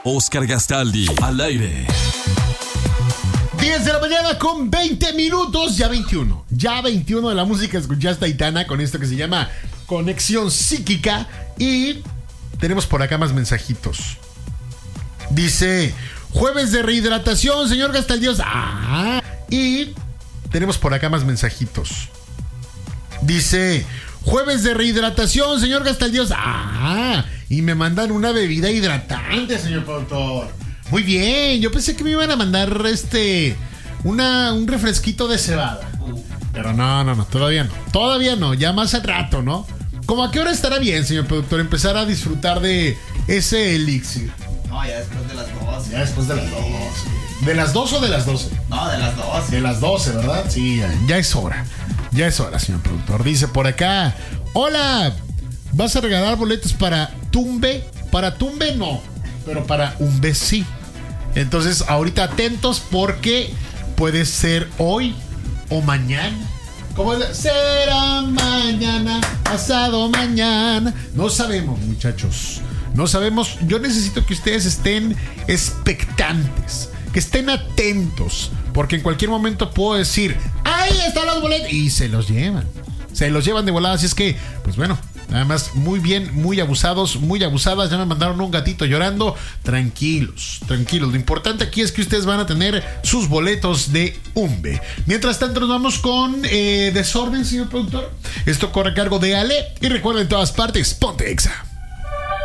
Oscar Gastaldi, al aire. 10 de la mañana con 20 minutos, ya 21 de la música. Escuchaste a Aitana con esto que se llama Conexión Psíquica. Y tenemos por acá más mensajitos. Dice, jueves de rehidratación, señor Gastaldios. Y tenemos por acá más mensajitos. Dice, jueves de rehidratación, señor Gastaldios. Y me mandan una bebida hidratante, señor productor. Muy bien, yo pensé que me iban a mandar un refresquito de cebada. Pero no, todavía no, ya más al rato, ¿no? ¿Cómo a qué hora estará bien, señor productor, empezar a disfrutar de ese elixir? No, ya después de las 12. Ya después de las 12. ¿De las 2 o de las 12? No, de las 12. De las 12, ¿verdad? Sí, ya es hora. Ya es hora, señor productor. Dice por acá, hola, ¿vas a regalar boletos para Tumbe? Para Tumbe no, pero para Umbe sí. Entonces, ahorita atentos porque puede ser hoy o mañana. ¿Cómo será mañana, pasado mañana? No sabemos, muchachos. No sabemos. Yo necesito que ustedes estén expectantes, que estén atentos, porque en cualquier momento puedo decir, ¡ahí están los boletos! Y se los llevan. Se los llevan de volada. Así es que, pues bueno, nada más, muy bien, muy abusados, muy abusadas. Ya me mandaron un gatito llorando. Tranquilos. Lo importante aquí es que ustedes van a tener sus boletos de Umbe. Mientras tanto, nos vamos con Desorden, señor productor. Esto corre a cargo de Ale. Y recuerden, en todas partes, ponte Exa.